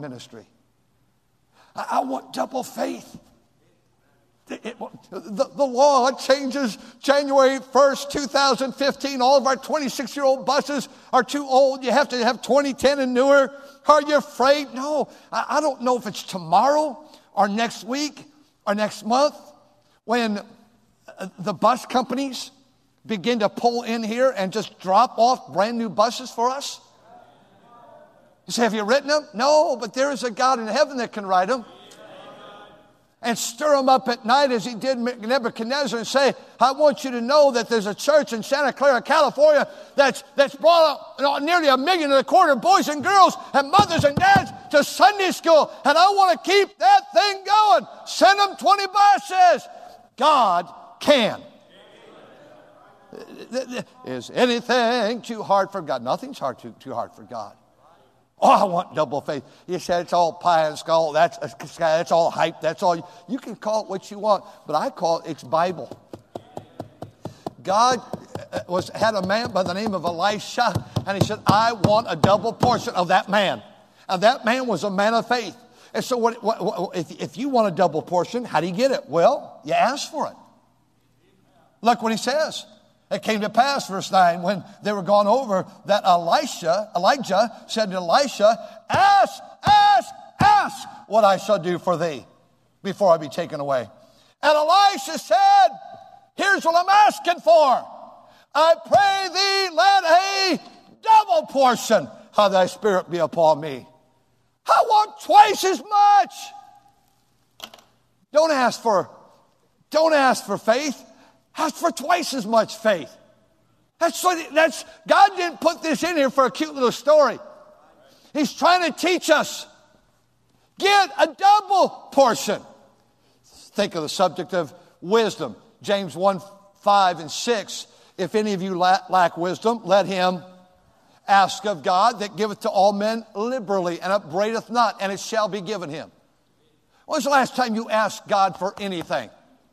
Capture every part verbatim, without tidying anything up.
ministry. I, I want double faith. It, it, the, the law changes January first, two thousand fifteen. All of our twenty-six-year-old buses are too old. You have to have twenty ten and newer. Are you afraid? No. I, I don't know if it's tomorrow or next week or next month when the bus companies begin to pull in here and just drop off brand new buses for us. You say, have you written them? No, but there is a God in heaven that can write them. And stir them up at night as he did Nebuchadnezzar and say, I want you to know that there's a church in Santa Clara, California that's, that's brought up nearly a million and a quarter boys and girls and mothers and dads to Sunday school. And I want to keep that thing going. Send them twenty buses. God can. Is anything too hard for God? Nothing's hard too, too hard for God. Oh, I want double faith. You said it's all pie and skull. That's, that's all hype. That's all. You can call it what you want, but I call it, it's Bible. God was had a man by the name of Elisha, and he said, I want a double portion of that man. And that man was a man of faith. And so what, what, what, if, if you want a double portion, how do you get it? Well, you ask for it. Look what he says. It came to pass, verse nine, when they were gone over, that Elisha, Elijah said to Elisha, ask, ask, ask what I shall do for thee before I be taken away. And Elisha said, here's what I'm asking for. I pray thee, let a double portion of thy spirit be upon me. I want twice as much. Don't ask for, don't ask for faith. Ask for twice as much faith. That's what, that's, God didn't put this in here for a cute little story. He's trying to teach us. Get a double portion. Think of the subject of wisdom. James one, five and six. If any of you lack, lack wisdom, let him ask of God that giveth to all men liberally and upbraideth not, and it shall be given him. When was the last time you asked God for anything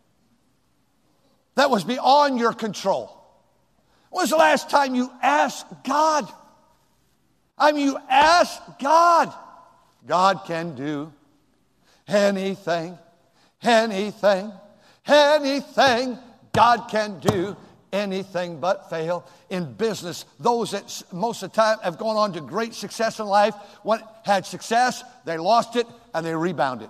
that was beyond your control? When was the last time you asked God? I mean, you asked God. God can do anything, anything, anything. God can do anything but fail. In business, those that most of the time have gone on to great success in life, when had success, they lost it and they rebounded.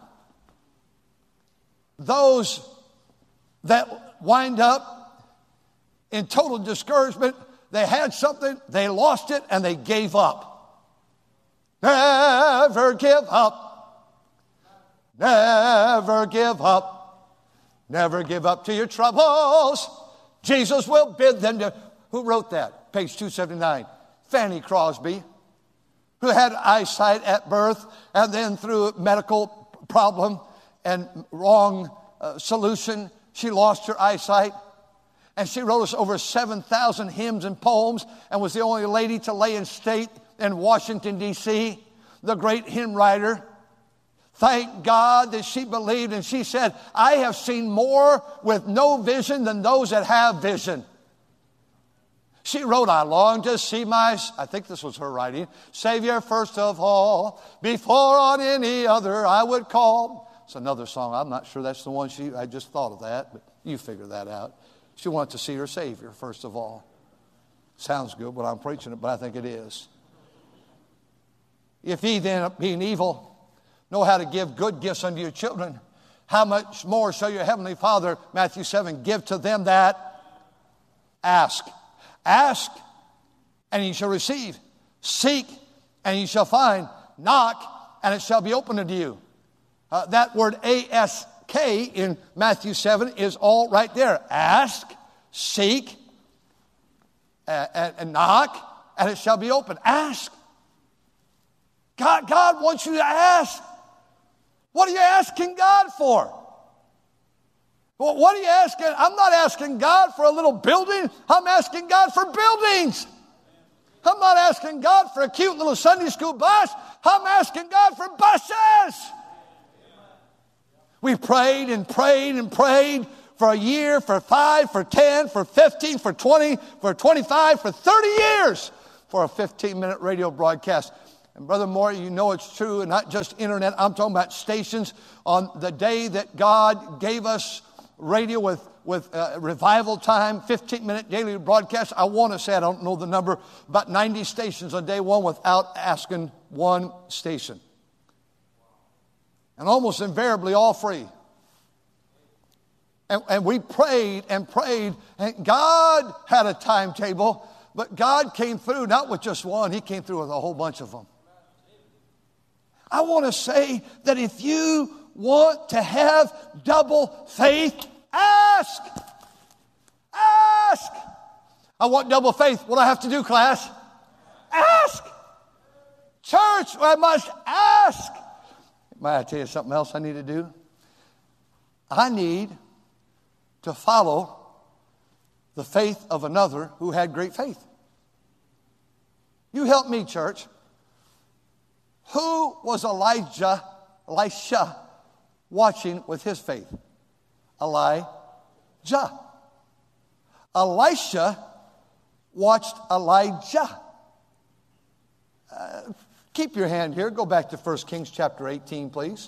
Those that wind up in total discouragement, they had something, they lost it, and they gave up. Never give up. Never give up. Never give up to your troubles. Jesus will bid them to... Who wrote that? Page two seventy-nine. Fanny Crosby, who had eyesight at birth, and then through a medical problem and wrong uh, solution, she lost her eyesight. And she wrote us over seven thousand hymns and poems and was the only lady to lay in state in Washington, D C, the great hymn writer. Thank God that she believed, and she said, I have seen more with no vision than those that have vision. She wrote, I long to see my, I think this was her writing, Savior first of all, before on any other I would call. It's another song. I'm not sure that's the one she, I just thought of that, but you figure that out. She wanted to see her Savior first of all. Sounds good when I'm preaching it, but I think it is. If ye then, being evil, know how to give good gifts unto your children, how much more shall your heavenly Father, Matthew seven, give to them that ask. Ask, and ye shall receive. Seek, and ye shall find. Knock, and it shall be opened unto you. Uh, that word A S K in Matthew seven is all right there. Ask, seek, uh, and, and knock, and it shall be opened. Ask. God, God wants you to ask. What are you asking God for? Well, what are you asking? I'm not asking God for a little building. I'm asking God for buildings. I'm not asking God for a cute little Sunday school bus. I'm asking God for buses. We prayed and prayed and prayed for a year, for five, for ten, for fifteen, for twenty, for twenty-five, for thirty years for a fifteen-minute radio broadcast. And Brother Moore, you know it's true, and not just internet. I'm talking about stations. On the day that God gave us radio with, with uh, revival time, fifteen minute daily broadcast, I want to say, I don't know the number, about ninety stations on day one without asking one station. And almost invariably all free. And, and we prayed and prayed, and God had a timetable, but God came through not with just one, He came through with a whole bunch of them. I want to say that if you want to have double faith, ask. Ask. I want double faith. What do I have to do, class? Ask. Church, I must ask. Might I tell you something else I need to do? I need to follow the faith of another who had great faith. You help me, church. Who was Elijah, Elisha, watching with his faith? Elijah. Elisha watched Elijah. Uh, keep your hand here. Go back to First Kings chapter eighteen, please.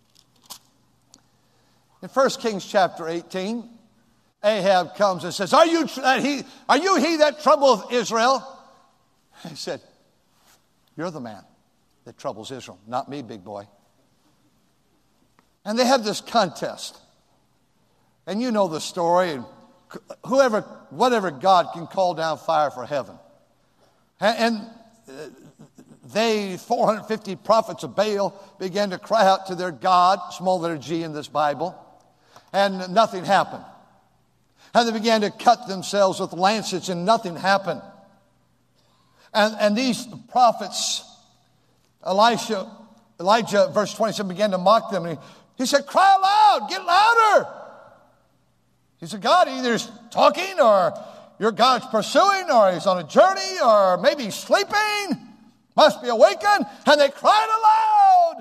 In First Kings chapter eighteen, Ahab comes and says, Are you, uh, he, are you he that troubleth Israel? He said, You're the man that troubles Israel, not me, big boy. And they have this contest. And you know the story. And whoever, whatever God can call down fire for heaven. And they, four hundred fifty prophets of Baal, began to cry out to their God, small letter G in this Bible. And nothing happened. And they began to cut themselves with lancets, and nothing happened. And, and these prophets, Elisha, Elijah, verse twenty-seven, began to mock them. And he, he said, Cry loud, get louder. He said, God either is talking, or your God's pursuing, or he's on a journey, or maybe he's sleeping, must be awakened. And they cried aloud.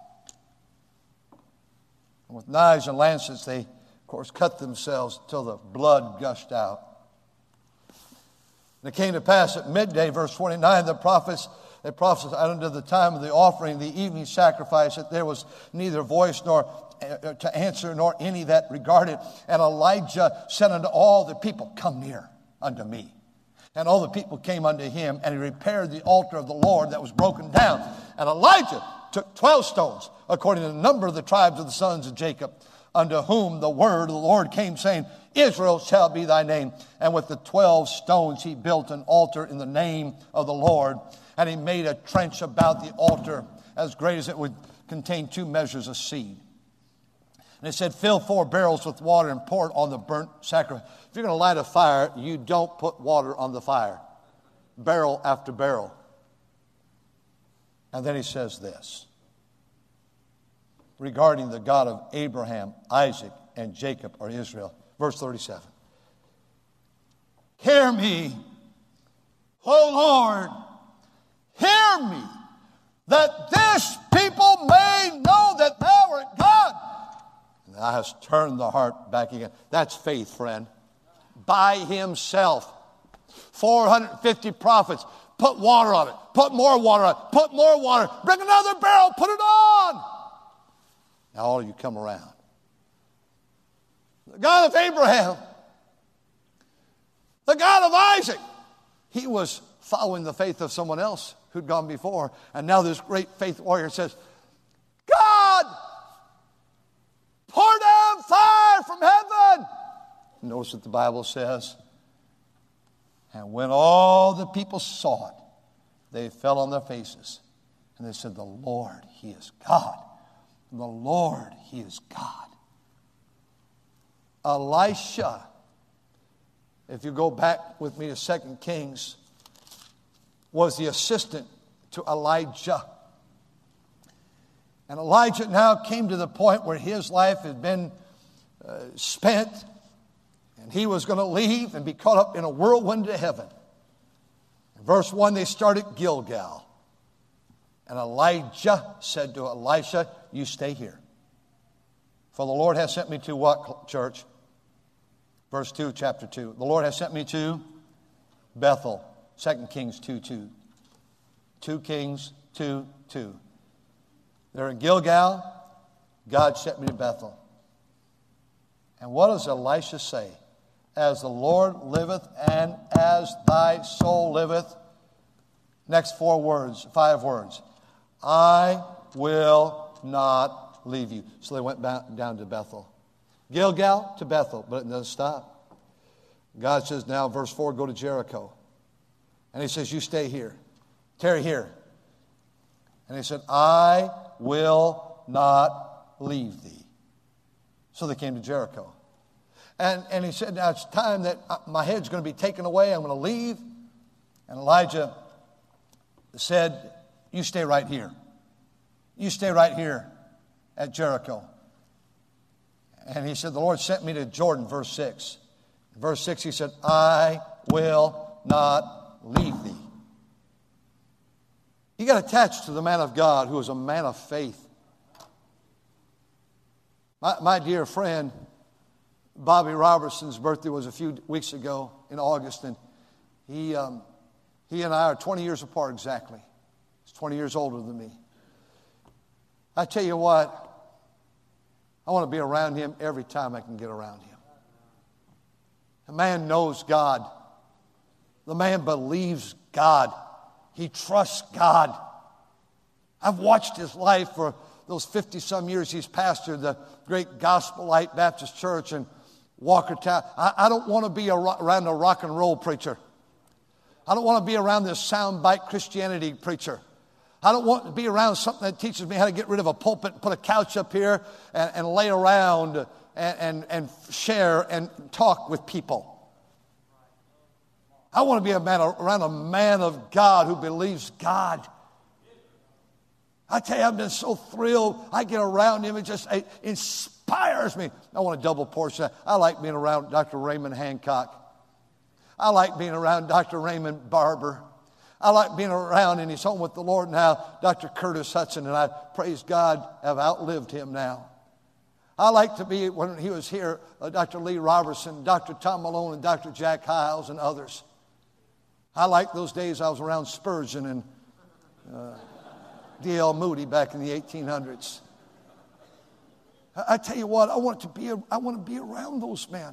And with knives and lancets, they, of course, cut themselves till the blood gushed out. And it came to pass at midday, verse twenty-nine, the prophets, they prophesied unto the time of the offering, the evening sacrifice, that there was neither voice nor uh, to answer, nor any that regarded. And Elijah said unto all the people, Come near unto me. And all the people came unto him, and he repaired the altar of the Lord that was broken down. And Elijah took twelve stones, according to the number of the tribes of the sons of Jacob, unto whom the word of the Lord came, saying, Israel shall be thy name. And with the twelve stones he built an altar in the name of the Lord. And he made a trench about the altar as great as it would contain two measures of seed. And it said, Fill four barrels with water and pour it on the burnt sacrifice. If you're going to light a fire, you don't put water on the fire. Barrel after barrel. And then he says this, regarding the God of Abraham, Isaac, and Jacob, or Israel. Verse thirty-seven. Hear me, O Lord, hear me, that this people may know that thou art God. And thou hast turned the heart back again. That's faith, friend. By himself. four hundred fifty prophets. Put water on it. Put more water on it. Put more water. Bring another barrel. Put it on. Now all of you come around. The God of Abraham, the God of Isaac, he was following the faith of someone else who'd gone before. And now this great faith warrior says, God, pour down fire from heaven. Notice what the Bible says. And when all the people saw it, they fell on their faces. And they said, the Lord, he is God. The Lord, he is God. Elisha, if you go back with me to Second Kings, was the assistant to Elijah. And Elijah now came to the point where his life had been uh, spent, and he was going to leave and be caught up in a whirlwind to heaven. In verse one, they start at Gilgal. And Elijah said to Elisha, you stay here. For the Lord has sent me to what, church? Verse two, chapter two. The Lord has sent me to Bethel. Second Kings two two. Two kings, two, two. They're in Gilgal. God sent me to Bethel. And what does Elisha say? As the Lord liveth and as thy soul liveth. Next four words, five words. I will not leave you. So they went back down to Bethel. Gilgal to Bethel, but it doesn't stop. God says now, verse four, go to Jericho. And he says, you stay here. Tarry here. And he said, I will not leave thee. So they came to Jericho. And, and he said, now it's time that my head's going to be taken away. I'm going to leave. And Elijah said, you stay right here. You stay right here at Jericho. And he said, the Lord sent me to Jordan, verse six. Verse six, he said, I will not leave thee. He got attached to the man of God who was a man of faith. My, my dear friend, Bobby Robertson's birthday was a few weeks ago in August, and he, um, he and I are twenty years apart exactly. He's twenty years older than me. I tell you what, I want to be around him every time I can get around him. The man knows God. The man believes God. He trusts God. I've watched his life for those fifty-some years he's pastored the great Gospel Light Baptist Church in Walkertown. I, I don't want to be a, around a rock and roll preacher. I don't want to be around this soundbite Christianity preacher. I don't want to be around something that teaches me how to get rid of a pulpit and put a couch up here and, and lay around and, and, and share and talk with people. I want to be a man, around a man of God who believes God. I tell you, I've been so thrilled. I get around him. It just it inspires me. I want a double portion. I like being around Doctor Raymond Hancock. I like being around Doctor Raymond Barber. I like being around, and he's home with the Lord now, Doctor Curtis Hudson, and I, praise God, have outlived him now. I like to be, when he was here, uh, Doctor Lee Robertson, Doctor Tom Malone, and Doctor Jack Hiles, and others. I like those days I was around Spurgeon and uh, D L Moody back in the eighteen hundreds. I, I tell you what, I want to be, I want to be around those men.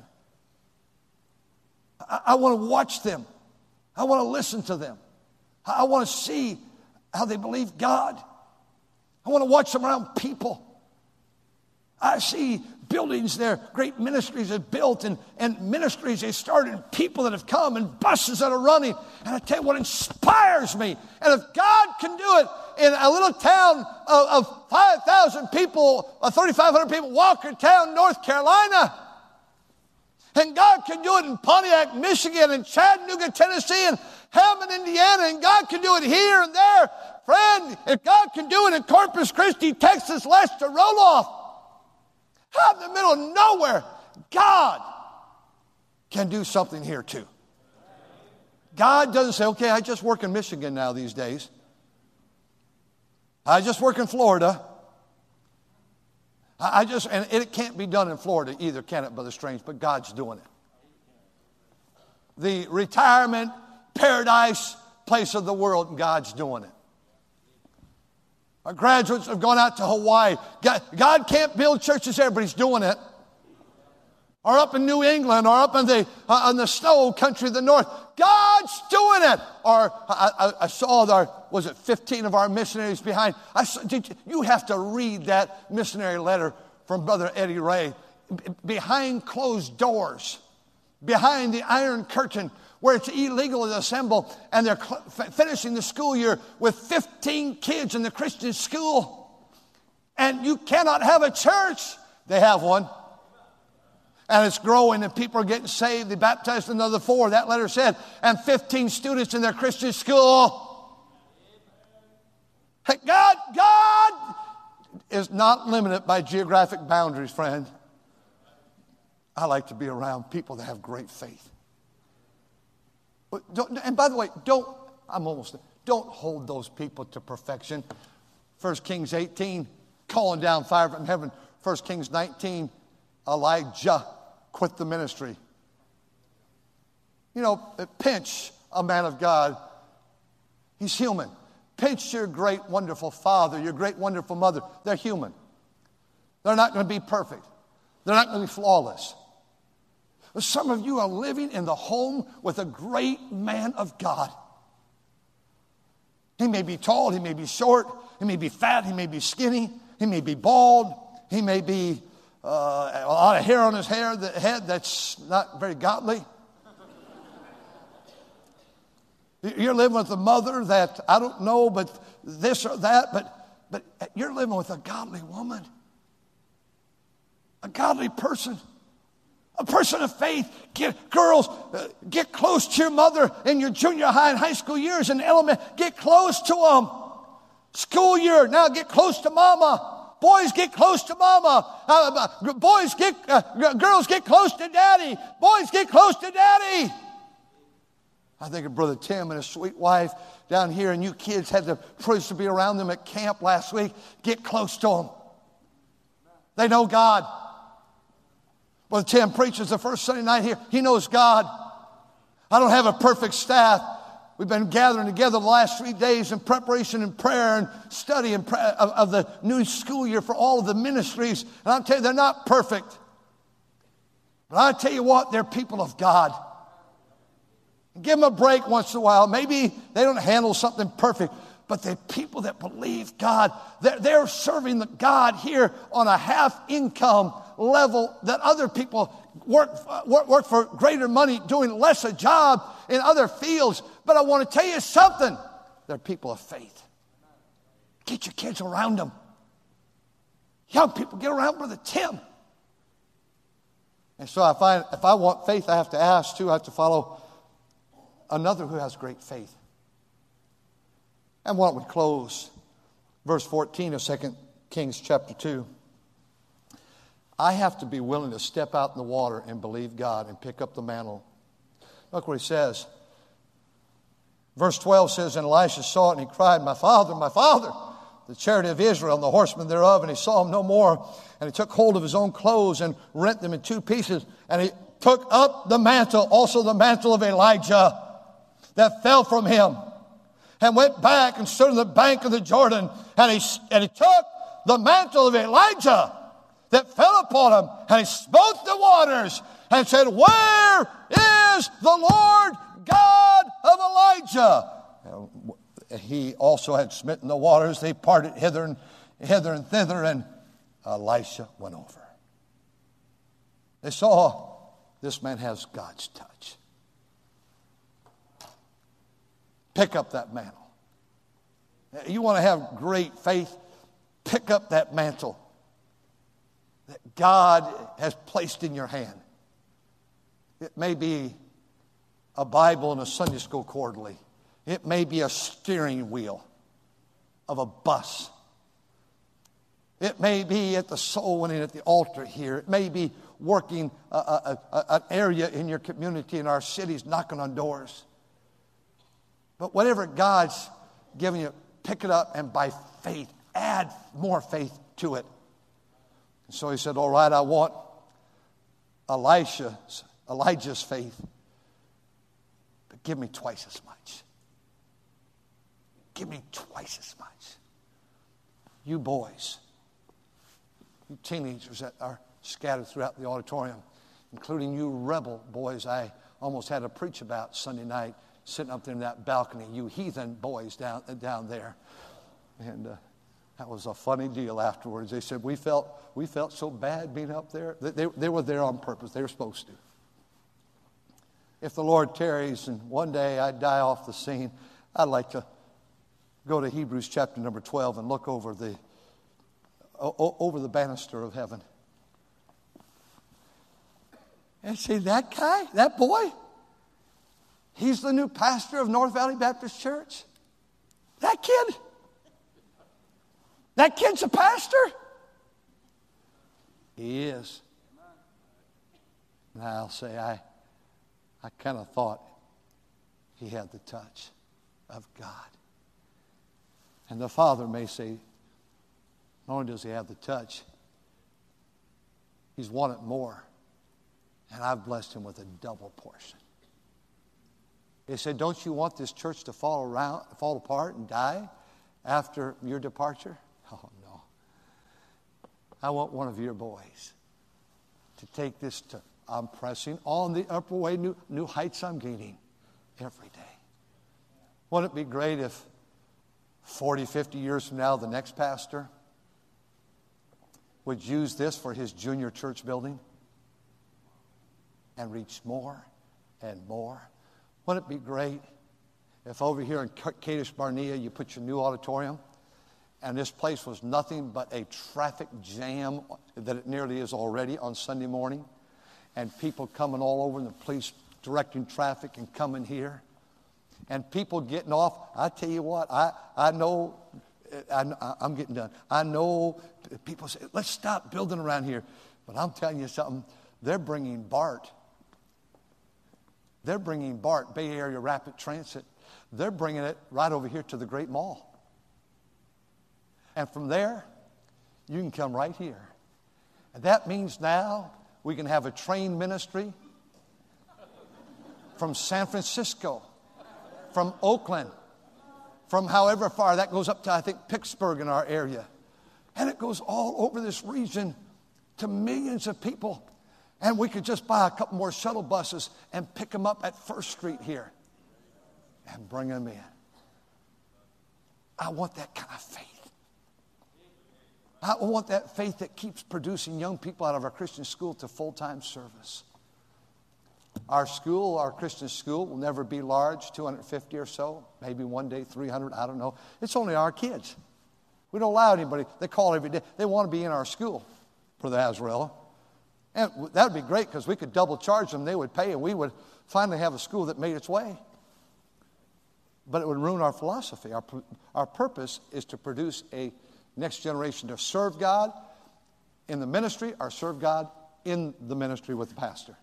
I, I want to watch them. I want to listen to them. I, I want to see how they believe God. I want to watch them around people. I see buildings there, great ministries are built, and, and ministries they started, and people that have come, and buses that are running. And I tell you what inspires me. And if God can do it in a little town of, of five thousand people, or thirty-five hundred people, Walkertown, North Carolina, and God can do it in Pontiac, Michigan, and Chattanooga, Tennessee, and Hammond, Indiana, and God can do it here and there. Friend, if God can do it in Corpus Christi, Texas, Lester, Roloff, out in the middle of nowhere, God can do something here too. God doesn't say, okay, I just work in Michigan now these days. I just work in Florida. I just, and it can't be done in Florida either, can it, Brother Strange? But God's doing it. The retirement paradise place of the world, God's doing it. Our graduates have gone out to Hawaii. God, God can't build churches there, but He's doing it. Or up in New England, or up in the uh, in the snow country of the north. God's doing it. Or I, I, I saw there, was it fifteen of our missionaries behind? I saw, did you, you have to read that missionary letter from Brother Eddie Ray. Behind closed doors, behind the Iron Curtain, where it's illegal to assemble, and they're cl- finishing the school year with fifteen kids in the Christian school. And you cannot have a church. They have one. And it's growing, and people are getting saved. They baptized another four, that letter said, and fifteen students in their Christian school. Hey, God, God is not limited by geographic boundaries, friend. I like to be around people that have great faith. Don't, and by the way, don't, I'm almost, don't hold those people to perfection. First Kings eighteen, calling down fire from heaven. First Kings nineteen, Elijah quit the ministry. You know, pinch a man of God. He's human. pinch your great, wonderful father, your great, wonderful mother. They're human. They're not going to be perfect. They're not going to be flawless. But some of you are living in the home with a great man of God. He may be tall, he may be short, he may be fat, he may be skinny, he may be bald, he may be uh, a lot of hair on his hair, the head that's not very godly. You're living with a mother that, I don't know, but this or that, but, but you're living with a godly woman. A godly person. A person of faith. Get, girls, uh, get close to your mother in your junior high and high school years and element. Get close to them. School year, now get close to mama. Boys, get close to mama. Uh, boys, get, uh, girls, get close to daddy. Boys, get close to daddy. I think of Brother Tim and his sweet wife down here, and you kids had the privilege to be around them at camp last week. Get close to them. They know God. Brother Tim preaches the first Sunday night here. He knows God. I don't have a perfect staff. We've been gathering together the last three days in preparation and prayer and study and pra- of, of the new school year for all of the ministries. And I'll tell you, they're not perfect. But I'll tell you what, they're people of God. Give them a break once in a while. Maybe they don't handle something perfect, but they're people that believe God. They're, they're serving the God here on a half-income level that other people work, work, work for greater money, doing less a job in other fields. But I want to tell you something. They're people of faith. Get your kids around them. Young people, get around Brother Tim. And so I find if I want faith, I have to ask too. I have to follow another who has great faith. And why don't we close verse fourteen of Second Kings chapter two. I have to be willing to step out in the water and believe God and pick up the mantle. Look what he says. Verse twelve says, and Elisha saw it and he cried, my father, my father, the chariot of Israel and the horsemen thereof. And he saw him no more. And he took hold of his own clothes and rent them in two pieces. And he took up the mantle, also the mantle of Elijah, that fell from him, and went back and stood on the bank of the Jordan. And he, and he took the mantle of Elijah that fell upon him, and he smote the waters and said, where is the Lord God of Elijah? He also had smitten the waters. They parted hither and hither and thither, and Elisha went over. They saw this man has God's touch. Pick up that mantle. You want to have great faith? Pick up that mantle that God has placed in your hand. It may be a Bible and a Sunday school quarterly. It may be a steering wheel of a bus. It may be at the soul winning at the altar here. It may be working a, a, a, an area in your community, in our cities, knocking on doors. But whatever God's given you, pick it up and by faith, add more faith to it. And so he said, all right, I want Elisha's, Elijah's faith, but give me twice as much. Give me twice as much. You boys, you teenagers that are scattered throughout the auditorium, including you rebel boys I almost had to preach about Sunday night, sitting up there in that balcony, you heathen boys down, down there. And uh, that was a funny deal afterwards. They said, we felt we felt so bad being up there. They, they were there on purpose. They were supposed to. If the Lord tarries and one day I die off the scene, I'd like to go to Hebrews chapter number twelve and look over the, o- over the banister of heaven. And say, that guy, that boy, he's the new pastor of North Valley Baptist Church? That kid? That kid's a pastor? He is. And I'll say, I, I kind of thought he had the touch of God. And the Father may say, not only does he have the touch, he's wanted more. And I've blessed him with a double portion. He said, don't you want this church to fall around, fall apart and die? after your departure? Oh, no. I want one of your boys to take this to, I'm pressing on the upper way, new, new heights I'm gaining every day. Wouldn't it be great if forty, fifty years from now, the next pastor would use this for his junior church building and reach more and more? Wouldn't it be great if over here in Kadesh Barnea you put your new auditorium and this place was nothing but a traffic jam that it nearly is already on Sunday morning, and people coming all over and the police directing traffic and coming here, and people getting off. I tell you what, I, I know, I, I'm getting done. I know people say, let's stop building around here. But I'm telling you something, they're bringing BART. They're bringing BART, Bay Area Rapid Transit. They're bringing it right over here to the Great Mall. And from there, you can come right here. And that means now we can have a train ministry from San Francisco, from Oakland, from however far. That goes up to, I think, Pittsburgh in our area. And it goes all over this region to millions of people. And we could just buy a couple more shuttle buses and pick them up at First Street here and bring them in. I want that kind of faith. I want that faith that keeps producing young people out of our Christian school to full-time service. Our school, our Christian school, will never be large, two hundred fifty or so, maybe one day three hundred, I don't know. It's only our kids. We don't allow anybody. They call every day. They want to be in our school for the Azrael. And that would be great because we could double charge them. They would pay, and we would finally have a school that made its way. But it would ruin our philosophy. Our, our purpose is to produce a next generation to serve God in the ministry or serve God in the ministry with the pastor.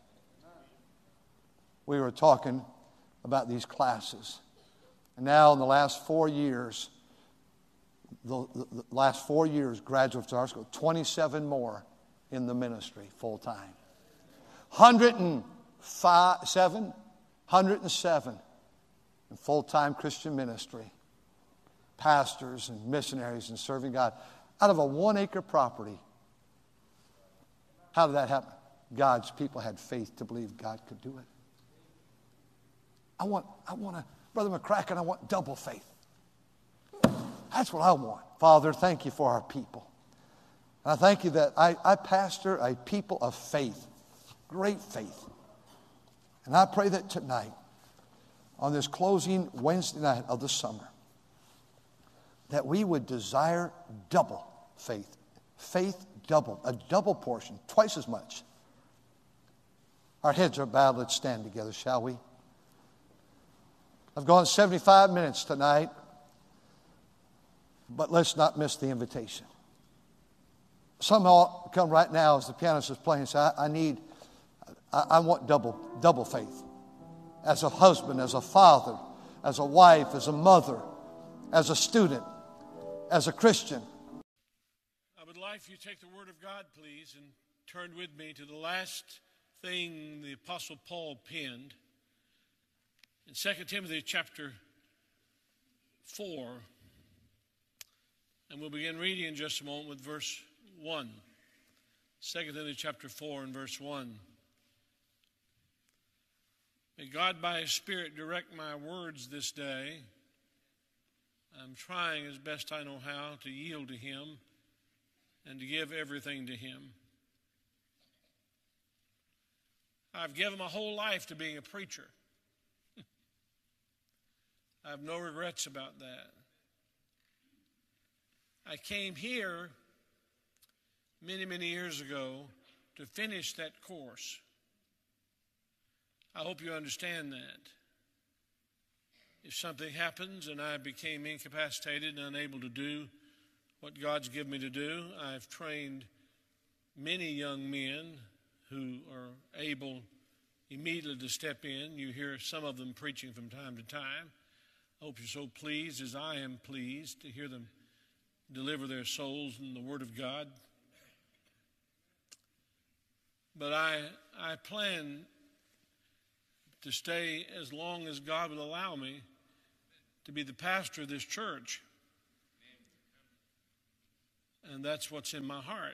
We were talking about these classes. And now in the last four years, the, the, the last four years, graduates to our school, twenty-seven more in the ministry full-time. one hundred seven, one hundred seven in full-time Christian ministry. Pastors and missionaries and serving God out of a one-acre property. How did that happen? God's people had faith to believe God could do it. I want, I want to, Brother McCracken, I want double faith. That's what I want. Father, thank you for our people. And I thank you that I, I pastor a people of faith, great faith. And I pray that tonight, on this closing Wednesday night of the summer, that we would desire double faith. Faith double, a double portion, twice as much. Our heads are bowed. Let's stand together, shall we? I've gone seventy-five minutes tonight, but let's not miss the invitation. Somehow come right now as the pianist is playing and say, I, I need, I, I want double, double faith. As a husband, as a father, as a wife, as a mother, as a student, as a Christian. I would like for you to take the Word of God, please, and turn with me to the last thing the Apostle Paul penned in Second Timothy chapter four. And we'll begin reading in just a moment with verse one. Second Timothy chapter four and verse one. May God by His Spirit direct my words this day. I'm trying as best I know how to yield to Him and to give everything to Him. I've given my whole life to being a preacher. I have no regrets about that. I came here many, many years ago to finish that course. I hope you understand that. If something happens and I became incapacitated and unable to do what God's given me to do, I've trained many young men who are able immediately to step in. You hear some of them preaching from time to time. I hope you're so pleased as I am pleased to hear them deliver their souls in the Word of God. But I, I plan to stay as long as God will allow me to be the pastor of this church. And that's what's in my heart.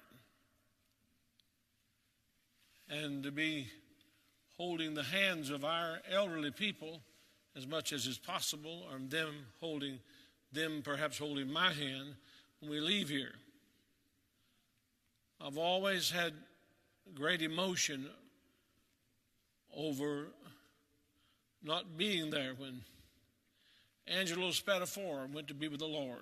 And to be holding the hands of our elderly people as much as is possible, or them holding, them perhaps holding my hand when we leave here. I've always had great emotion over not being there when Angelo Spatafora went to be with the Lord,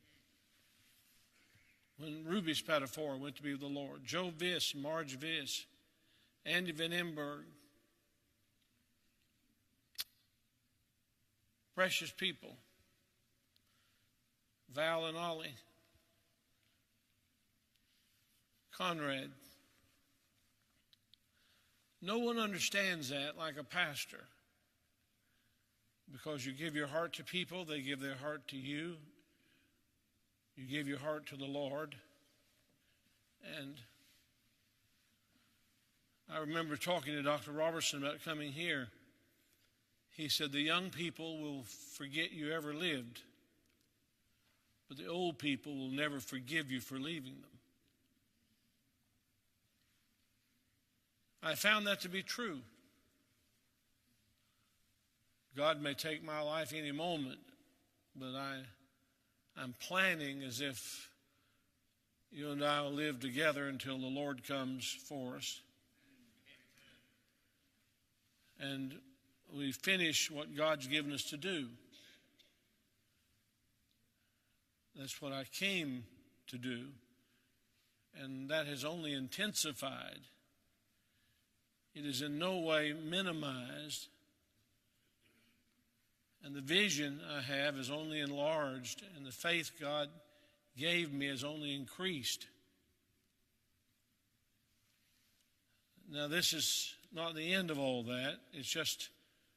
when Ruby Spatafora went to be with the Lord, Joe Viss, Marge Viss, Andy Van Emberg, precious people, Val and Ollie, Conrad. No one understands that like a pastor, because you give your heart to people, they give their heart to you. You give your heart to the Lord. And I remember talking to Doctor Robertson about coming here. He said, the young people will forget you ever lived, but the old people will never forgive you for leaving them. I found that to be true. God may take my life any moment, but I, I'm planning as if you and I will live together until the Lord comes for us. And we finish what God's given us to do. That's what I came to do, and that has only intensified. It is in no way minimized, and the vision I have is only enlarged, and the faith God gave me has only increased. Now, this is not the end of all that. It's just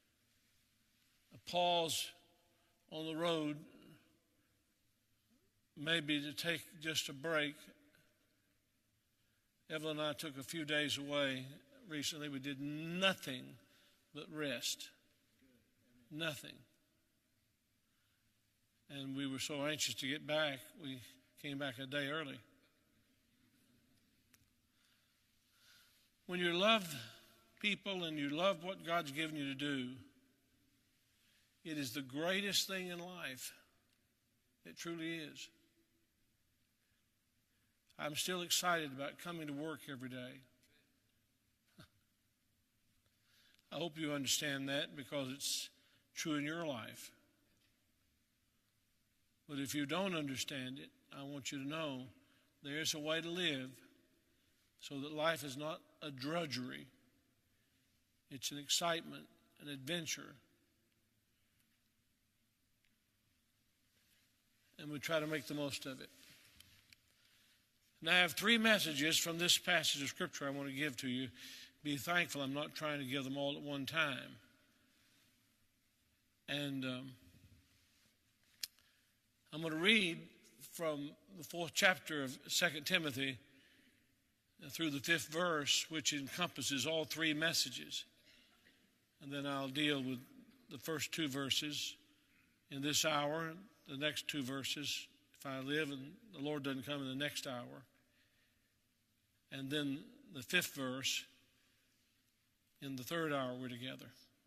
a pause on the road, maybe to take just a break. Evelyn and I took a few days away recently. We did nothing but rest. Nothing. And we were so anxious to get back, we came back a day early. When you love people and you love what God's given you to do, it is the greatest thing in life. It truly is. I'm still excited about coming to work every day. I hope you understand that, because it's true in your life. But if you don't understand it, I want you to know there is a way to live so that life is not a drudgery. It's an excitement, an adventure. And we try to make the most of it. Now, I have three messages from this passage of Scripture I want to give to you. Be thankful I'm not trying to give them all at one time. And um, I'm going to read from the fourth chapter of Second Timothy through the fifth verse, which encompasses all three messages. And then I'll deal with the first two verses in this hour, the next two verses, if I live and the Lord doesn't come in the next hour. And then the fifth verse in the third hour we're together.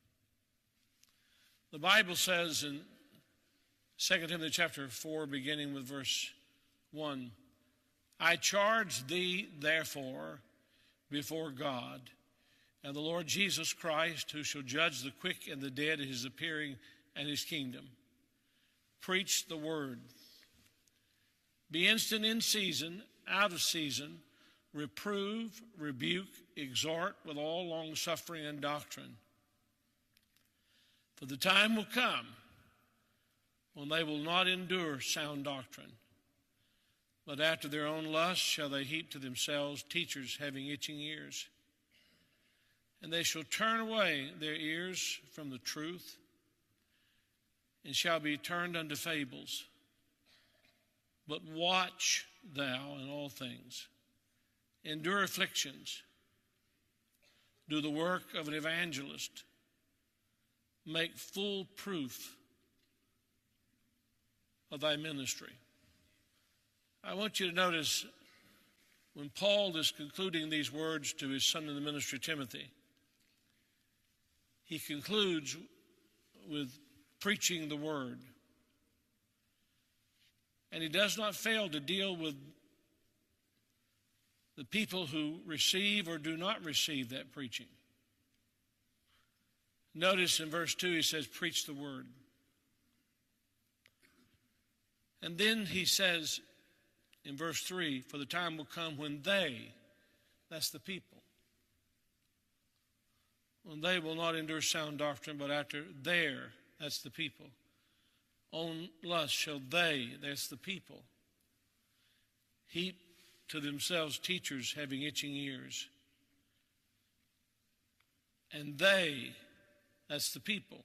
The Bible says in Second Timothy chapter four, beginning with verse one, I charge thee, therefore, before God and the Lord Jesus Christ, who shall judge the quick and the dead at his appearing and his kingdom. Preach the word. Be instant in season, out of season, reprove, rebuke, exhort with all longsuffering and doctrine. For the time will come when they will not endure sound doctrine, but after their own lust shall they heap to themselves teachers having itching ears. And they shall turn away their ears from the truth, and shall be turned unto fables. But watch thou in all things, endure afflictions, do the work of an evangelist, make full proof of thy ministry. I want you to notice when Paul is concluding these words to his son in the ministry, Timothy, he concludes with preaching the word. And he does not fail to deal with the people who receive or do not receive that preaching. Notice in verse two, he says, preach the word. And then he says in verse three, for the time will come when they, that's the people, when they will not endure sound doctrine, but after their, that's the people, own lust shall they, that's the people, heap to themselves teachers having itching ears. And they, that's the people,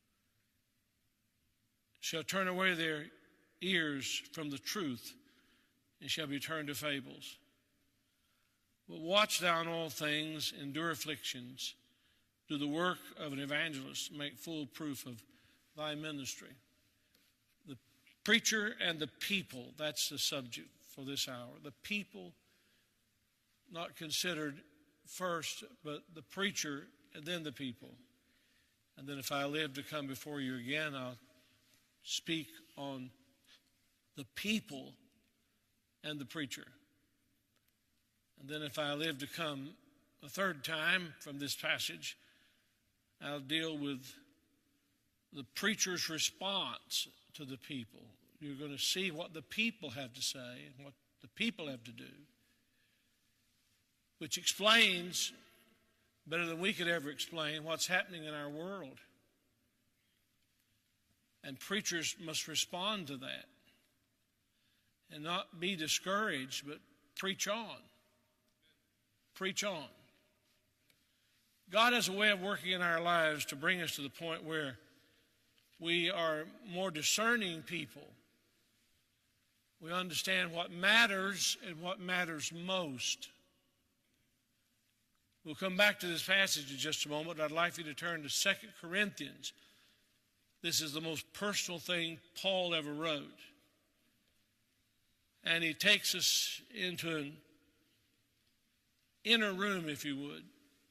shall turn away their ears from the truth and shall be turned to fables. But watch thou in all things, endure afflictions, do the work of an evangelist, make full proof of thy ministry. The preacher and the people, that's the subject for this hour. The people, not considered first, but the preacher and then the people. And then if I live to come before you again, I'll speak on the people and the preacher. And then if I live to come a third time from this passage, I'll deal with the preacher's response to the people. You're going to see what the people have to say and what the people have to do, which explains better than we could ever explain what's happening in our world. And preachers must respond to that and not be discouraged, but preach on. Preach on. God has a way of working in our lives to bring us to the point where we are more discerning people. We understand what matters and what matters most. We'll come back to this passage in just a moment. I'd like you to turn to Second Corinthians. This is the most personal thing Paul ever wrote. And he takes us into an inner room, if you would,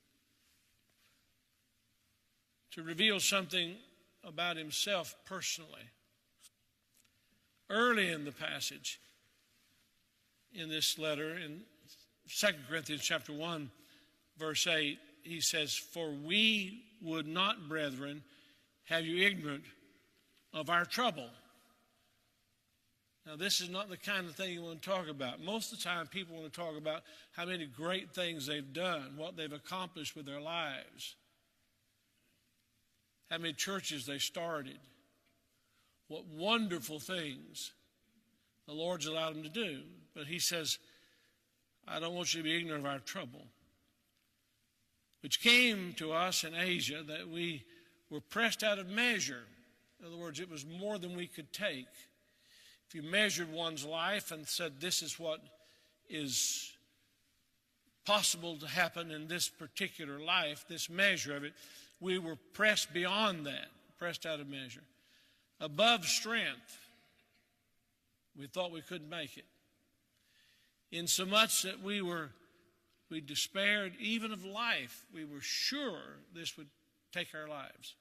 to reveal something about himself personally. Early in the passage, in this letter, in Second Corinthians chapter one, verse eight, he says, for we would not, brethren, have you ignorant of our trouble. Now, this is not the kind of thing you want to talk about. Most of the time, people want to talk about how many great things they've done, what they've accomplished with their lives, how many churches they started, what wonderful things the Lord's allowed them to do. But he says, I don't want you to be ignorant of our trouble, which came to us in Asia, that we were pressed out of measure. In other words, it was more than we could take. If you measured one's life and said, this is what is possible to happen in this particular life, this measure of it, we were pressed beyond that, pressed out of measure. Above strength, we thought we couldn't make it. Insomuch that we were, we despaired even of life. We were sure this would take our lives.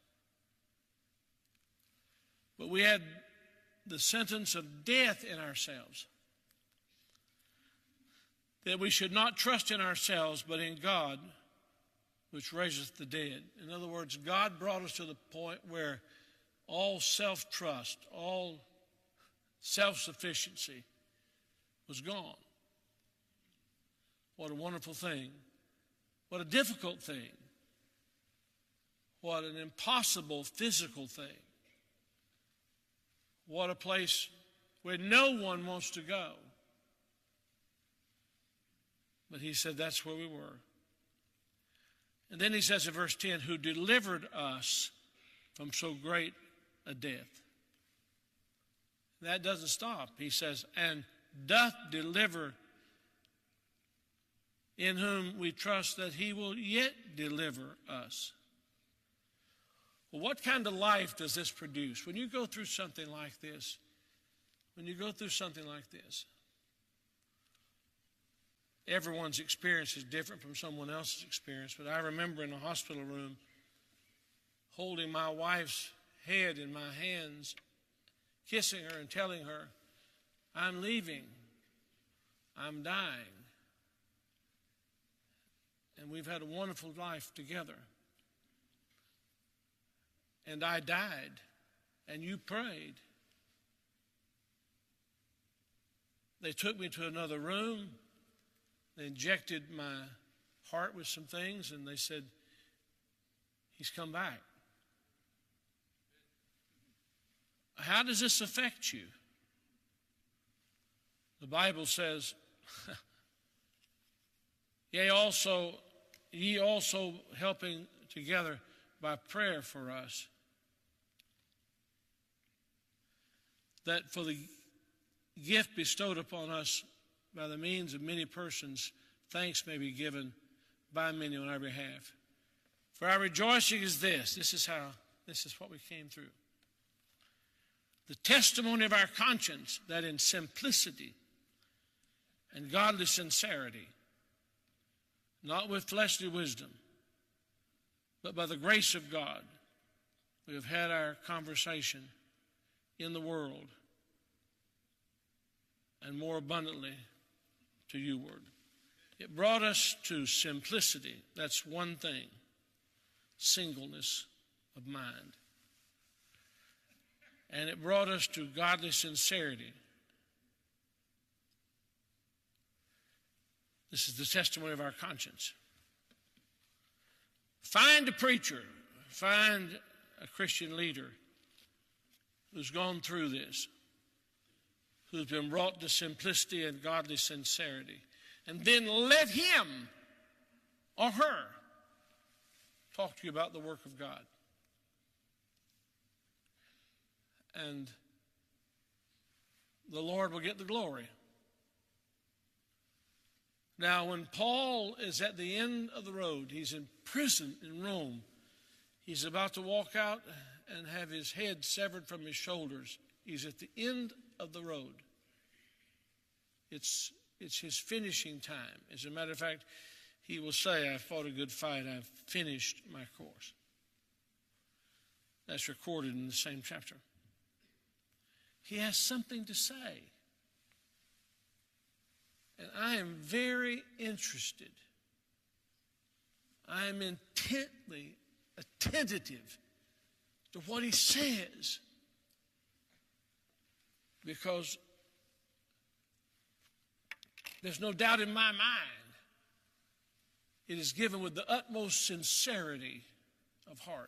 But we had the sentence of death in ourselves, that we should not trust in ourselves, but in God, which raiseth the dead. In other words, God brought us to the point where all self-trust, all self-sufficiency was gone. What a wonderful thing. What a difficult thing. What an impossible physical thing. What a place where no one wants to go. But he said that's where we were. And then he says in verse ten, who delivered us from so great a death. That doesn't stop. He says, and doth deliver, in whom we trust that he will yet deliver us. Well, what kind of life does this produce? When you go through something like this, when you go through something like this, everyone's experience is different from someone else's experience, but I remember in a hospital room holding my wife's head in my hands, kissing her and telling her, I'm leaving, I'm dying. And we've had a wonderful life together. And I died, and you prayed. They took me to another room. They injected my heart with some things, and they said, he's come back. How does this affect you? The Bible says, Yea, also, ye also helping together by prayer for us, that for the gift bestowed upon us by the means of many persons, thanks may be given by many on our behalf. For our rejoicing is this. This is how, this is what we came through. The testimony of our conscience, that in simplicity and godly sincerity, not with fleshly wisdom, but by the grace of God, we have had our conversation in the world, and more abundantly to you, word. It brought us to simplicity. That's one thing. Singleness of mind. And it brought us to godly sincerity. This is the testimony of our conscience. Find a preacher, find a Christian leader who's gone through this, who's been brought to simplicity and godly sincerity, and then let him or her talk to you about the work of God. And the Lord will get the glory. Now, when Paul is at the end of the road, he's in prison in Rome. He's about to walk out and have his head severed from his shoulders. He's at the end of the road. It's, it's his finishing time. As a matter of fact, he will say, I fought a good fight, I've finished my course. That's recorded in the same chapter. He has something to say. And I am very interested. I am intently attentive to what he says. Because there's no doubt in my mind it is given with the utmost sincerity of heart.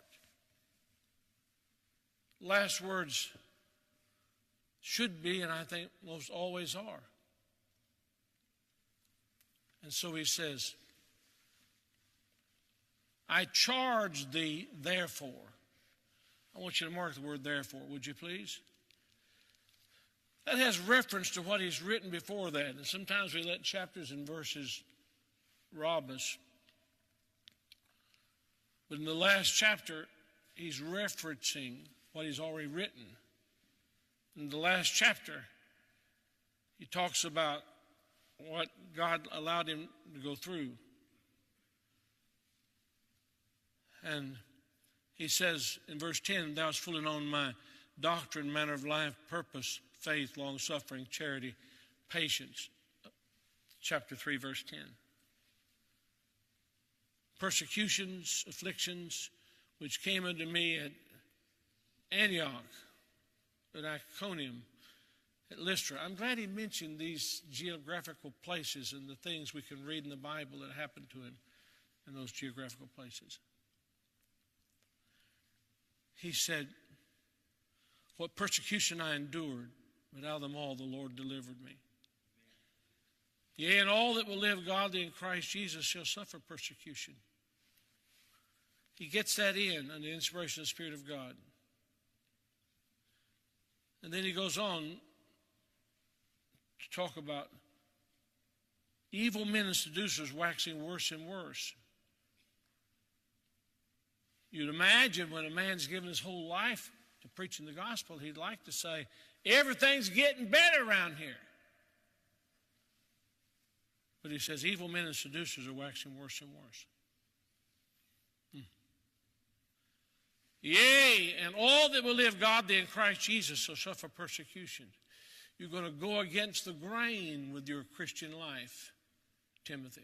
Last words should be, and I think most always are. And so he says, I charge thee, therefore. I want you to mark the word therefore, would you please? That has reference to what he's written before that. And sometimes we let chapters and verses rob us. But in the last chapter, he's referencing what he's already written. In the last chapter, he talks about what God allowed him to go through. And he says in verse ten, thou hast fully known my doctrine, manner of life, purpose, faith, long-suffering, charity, patience. Chapter three, verse ten. Persecutions, afflictions, which came unto me at Antioch, at Iconium, at Lystra. I'm glad he mentioned these geographical places and the things we can read in the Bible that happened to him in those geographical places. He said, what persecution I endured, but out of them all the Lord delivered me. Yea, and all that will live godly in Christ Jesus shall suffer persecution. He gets that in under the inspiration of the Spirit of God. And then he goes on to talk about evil men and seducers waxing worse and worse. You'd imagine when a man's given his whole life to preaching the gospel, he'd like to say, everything's getting better around here. But he says, evil men and seducers are waxing worse and worse. Hmm. Yea, and all that will live godly in Christ Jesus shall suffer persecution. You're going to go against the grain with your Christian life, Timothy.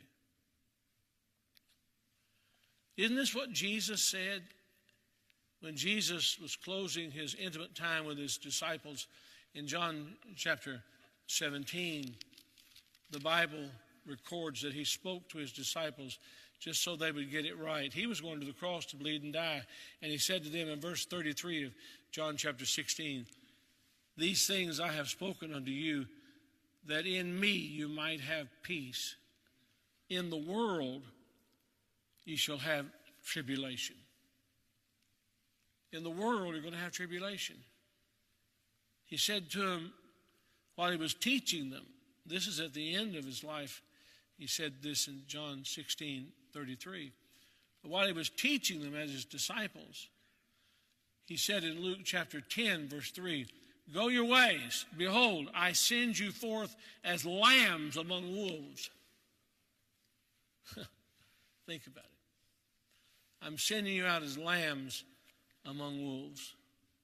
Isn't this what Jesus said when Jesus was closing his intimate time with his disciples in John chapter seventeen? The Bible records that he spoke to his disciples just so they would get it right. He was going to the cross to bleed and die. And he said to them in verse thirty-three of John chapter sixteen, these things I have spoken unto you, that in me you might have peace. In the world you shall have tribulation. In the world you're going to have tribulation. He said to them while he was teaching them, this is at the end of his life. He said this in John sixteen thirty-three. But while he was teaching them as his disciples, he said in Luke chapter ten, verse three, go your ways. Behold, I send you forth as lambs among wolves. Think about it. I'm sending you out as lambs among wolves.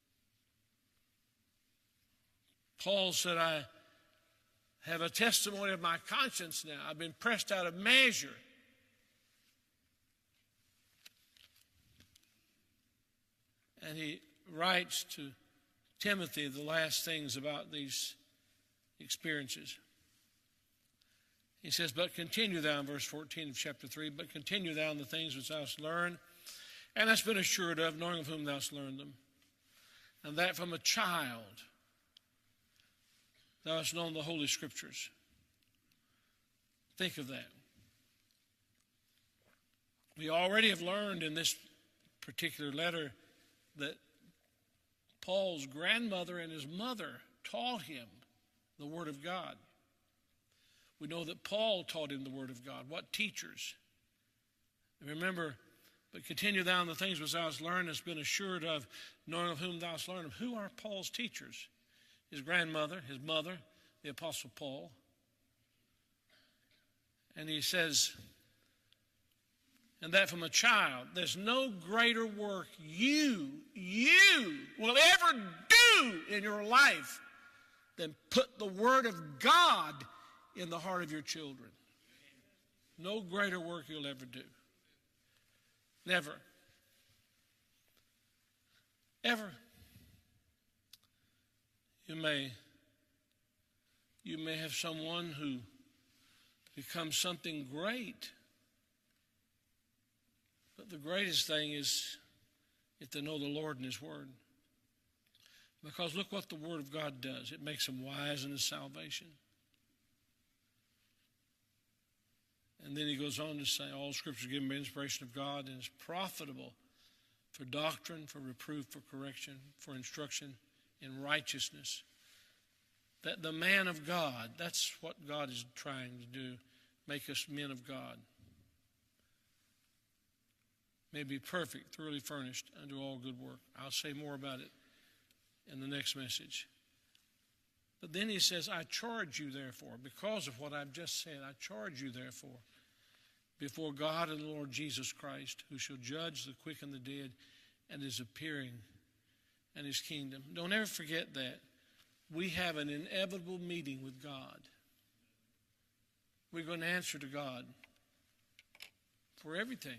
Paul said, I have a testimony of my conscience now. I've been pressed out of measure. And he writes to Timothy the last things about these experiences. He says, but continue thou in verse fourteen of chapter three, but continue thou in the things which thou hast learned, and hast been assured of, knowing of whom thou hast learned them, and that from a child thou hast known the Holy Scriptures. Think of that. We already have learned in this particular letter that Paul's grandmother and his mother taught him the Word of God. We know that Paul taught him the Word of God. What teachers? Remember, but continue thou in the things which thou hast learned, hast been assured of, knowing of whom thou hast learned them. Who are Paul's teachers? His grandmother, his mother, the Apostle Paul. And he says, and that from a child, there's no greater work you, you will ever do in your life than put the Word of God in the heart of your children. No greater work you'll ever do. Never. Ever. You may, you may have someone who becomes something great. But the greatest thing is if they know the Lord and His Word. Because look what the Word of God does. It makes them wise in His salvation. And then he goes on to say, all Scripture is given by inspiration of God and is profitable for doctrine, for reproof, for correction, for instruction in righteousness. That the man of God, that's what God is trying to do, make us men of God. May be perfect, thoroughly furnished unto all good work. I'll say more about it in the next message. But then he says, I charge you therefore, because of what I've just said, I charge you therefore, before God and the Lord Jesus Christ, who shall judge the quick and the dead, and is appearing in His kingdom. Don't ever forget that. We have an inevitable meeting with God. We're going to answer to God for everything.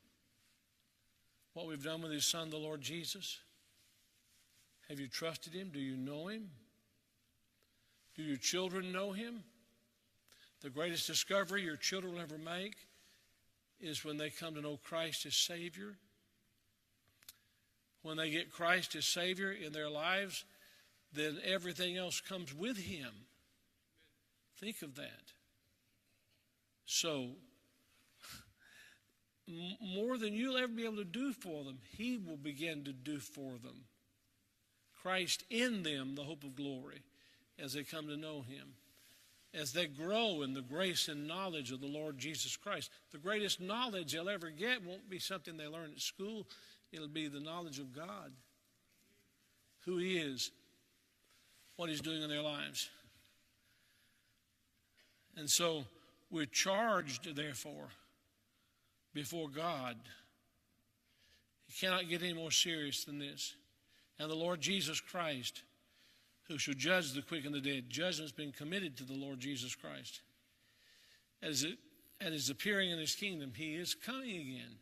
What we've done with His Son, the Lord Jesus. Have you trusted Him? Do you know Him? Do your children know Him? The greatest discovery your children will ever make is when they come to know Christ as Savior. When they get Christ as Savior in their lives, then everything else comes with Him. Think of that. So, m- more than you'll ever be able to do for them, He will begin to do for them. Christ in them, the hope of glory, as they come to know Him. As they grow in the grace and knowledge of the Lord Jesus Christ. The greatest knowledge they'll ever get won't be something they learn at school. It'll be the knowledge of God. Who He is. What He's doing in their lives. And so we're charged, therefore, before God. You cannot get any more serious than this. And the Lord Jesus Christ, who shall judge the quick and the dead. Judgment's been committed to the Lord Jesus Christ. As it, at his appearing in his kingdom, he is coming again.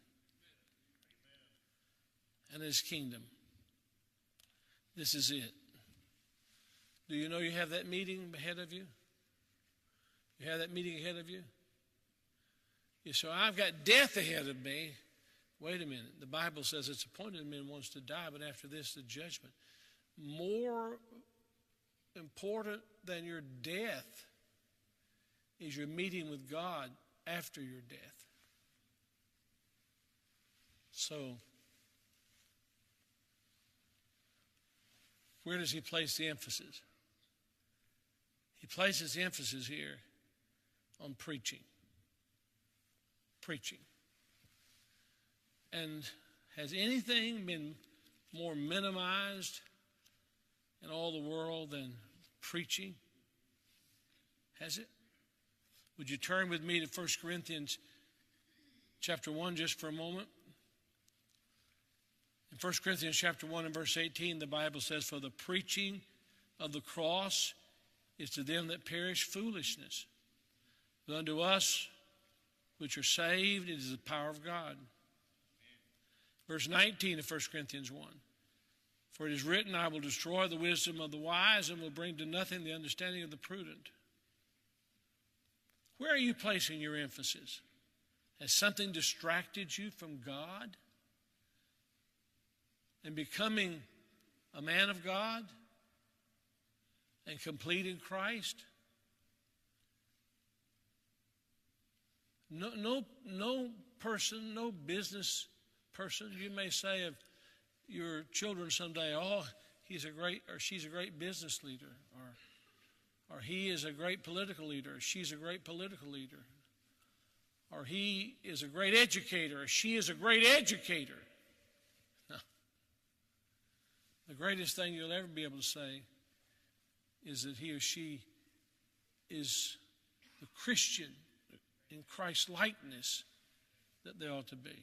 And his kingdom. This is it. Do you know you have that meeting ahead of you? You have that meeting ahead of you? You say, I've got death ahead of me. Wait a minute. The Bible says it's appointed men once to die, but after this, the judgment. More important than your death is your meeting with God after your death. So, where does he place the emphasis? He places the emphasis here on preaching. Preaching. And has anything been more minimized in all the world than preaching? Has it? Would you turn with me to First Corinthians chapter one just for a moment? In First Corinthians chapter one and verse eighteen, the Bible says, for the preaching of the cross is to them that perish foolishness. But unto us which are saved, it is the power of God. Verse nineteen of First Corinthians one. For it is written, I will destroy the wisdom of the wise and will bring to nothing the understanding of the prudent. Where are you placing your emphasis? Has something distracted you from God and becoming a man of God and complete in Christ? No, no, no person, no business person, you may say of your children someday, oh, he's a great, or she's a great business leader, or, or he is a great political leader, or she's a great political leader, or he is a great educator, or she is a great educator. No. The greatest thing you'll ever be able to say is that he or she is the Christian in Christ's likeness that they ought to be.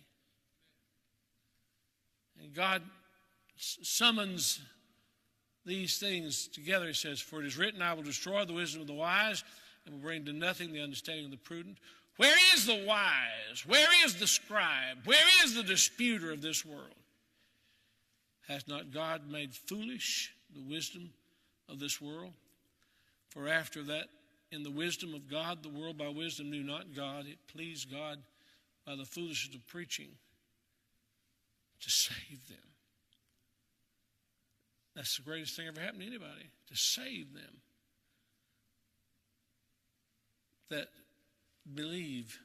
And God summons these things together. He says, for it is written, I will destroy the wisdom of the wise and will bring to nothing the understanding of the prudent. Where is the wise? Where is the scribe? Where is the disputer of this world? Hath not God made foolish the wisdom of this world? For after that, in the wisdom of God, the world by wisdom knew not God. It pleased God by the foolishness of preaching to save them. That's the greatest thing ever happened to anybody, to save them that believe.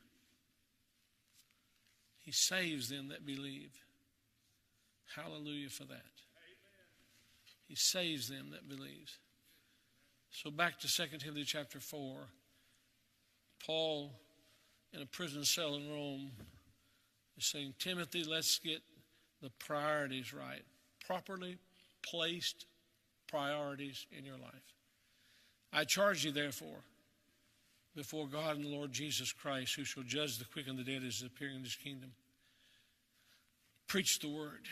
He saves them that believe. Hallelujah for that. He saves them that believes. So back to Second Timothy chapter four. Paul, in a prison cell in Rome, is saying, Timothy, let's get the priorities right. Properly placed priorities in your life. I charge you, therefore, before God and the Lord Jesus Christ, who shall judge the quick and the dead as appearing in his kingdom. Preach the word.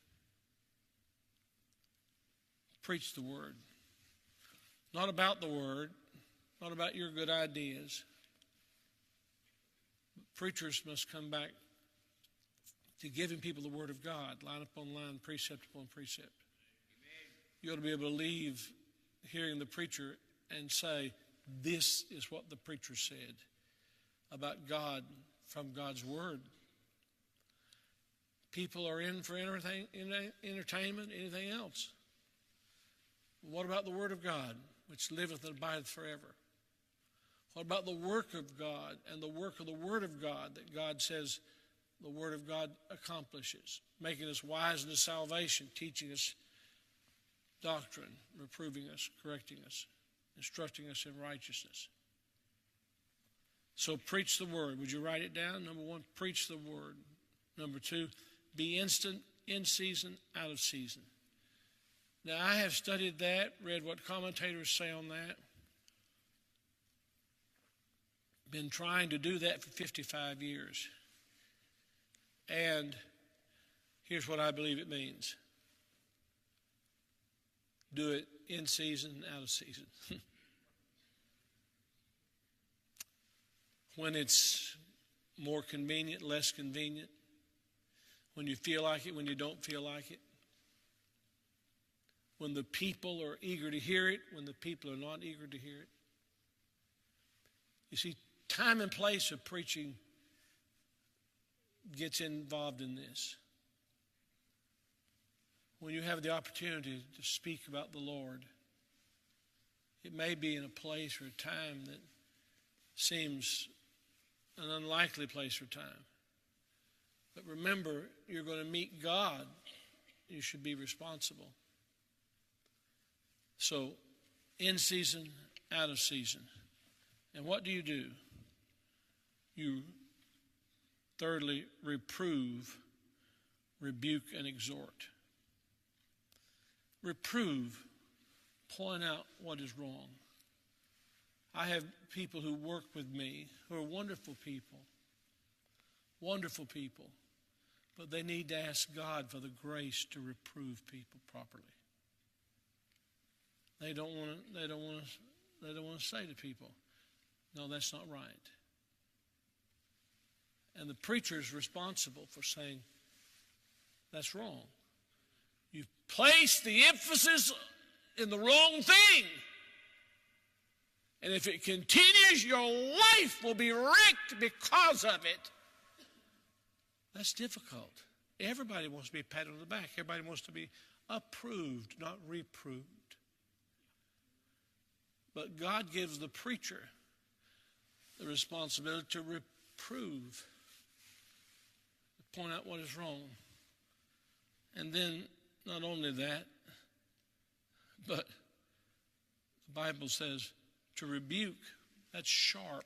Preach the word. Not about the word, not about your good ideas. Preachers must come back to giving people the word of God, line upon line, precept upon precept. Amen. You ought to be able to leave hearing the preacher and say, this is what the preacher said about God from God's word. People are in for entertain, entertainment, anything else. What about the word of God, which liveth and abideth forever? What about the work of God and the work of the word of God that God says the word of God accomplishes, making us wise unto salvation, teaching us doctrine, reproving us, correcting us, instructing us in righteousness. So preach the word. Would you write it down? Number one, preach the word. Number two, be instant, in season, out of season. Now, I have studied that, read what commentators say on that. Been trying to do that for fifty-five years. And here's what I believe it means. Do it in season and out of season. When it's more convenient, less convenient. When you feel like it, when you don't feel like it. When the people are eager to hear it, when the people are not eager to hear it. You see, time and place of preaching gets involved in this. When you have the opportunity to speak about the Lord, it may be in a place or a time that seems an unlikely place or time. But remember, you're going to meet God. You should be responsible. So, in season, out of season. And what do you do? You thirdly reprove, rebuke, and exhort. Reprove, point out what is wrong. I have people who work with me who are wonderful people, wonderful people, but they need to ask God for the grace to reprove people properly. They don't want to. They don't want to. They don't want to say to people, "No, that's not right." And the preacher is responsible for saying, "That's wrong. You've placed the emphasis in the wrong thing. And if it continues, your life will be wrecked because of it." That's difficult. Everybody wants to be patted on the back. Everybody wants to be approved, not reproved. But God gives the preacher the responsibility to reprove, to point out what is wrong. And then, not only that, but the Bible says to rebuke. That's sharp.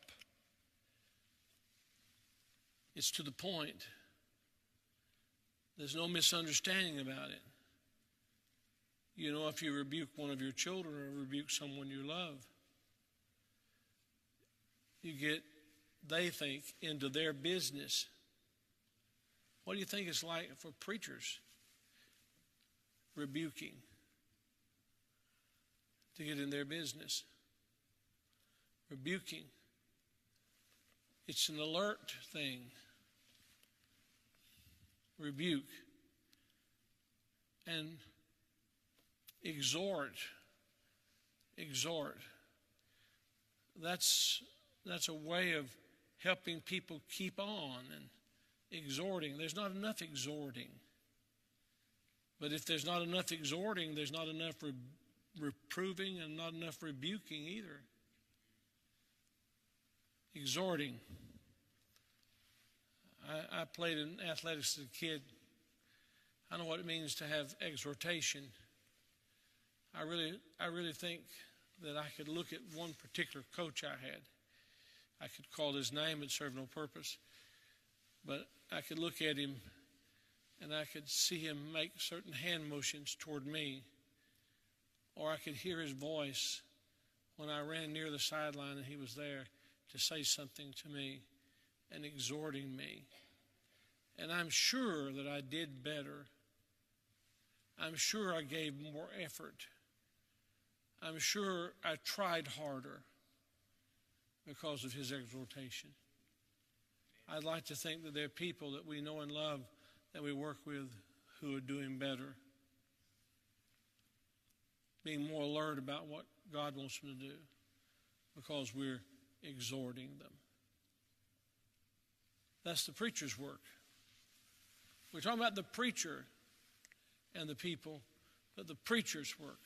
It's to the point. There's no misunderstanding about it. You know, if you rebuke one of your children or rebuke someone you love, you get, they think, into their business. What do you think it's like for preachers rebuking? To get in their business. Rebuking. It's an alert thing. Rebuke. And exhort. Exhort. That's, that's a way of helping people keep on and exhorting. There's not enough exhorting. But if there's not enough exhorting, there's not enough re- reproving and not enough rebuking either. Exhorting. I, I played in athletics as a kid. I know what it means to have exhortation. I really, I really think that I could look at one particular coach I had. I could call his name, it served no purpose. But I could look at him and I could see him make certain hand motions toward me. Or I could hear his voice when I ran near the sideline and he was there to say something to me and exhorting me. And I'm sure that I did better. I'm sure I gave more effort. I'm sure I tried harder because of his exhortation. I'd like to think that there are people that we know and love that we work with who are doing better, being more alert about what God wants them to do because we're exhorting them. That's the preacher's work. We're talking about the preacher and the people, but the preacher's work.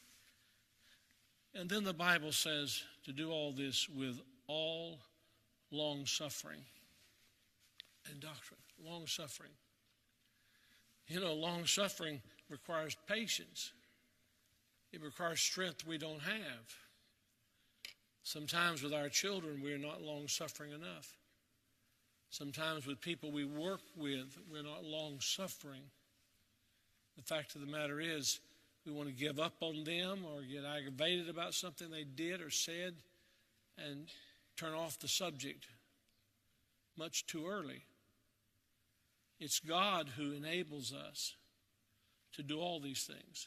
And then the Bible says to do all this with all long-suffering and doctrine. Long-suffering. You know, long-suffering requires patience. It requires strength we don't have. Sometimes with our children, we're not long-suffering enough. Sometimes with people we work with, we're not long-suffering. The fact of the matter is, we want to give up on them or get aggravated about something they did or said, and turn off the subject much too early. It's God who enables us to do all these things.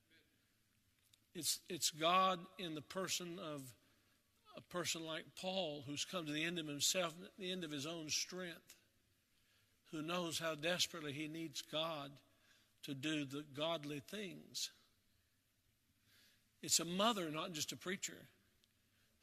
It's, it's God in the person of a person like Paul, who's come to the end of himself, the end of his own strength, who knows how desperately he needs God to do the godly things. It's a mother, not just a preacher.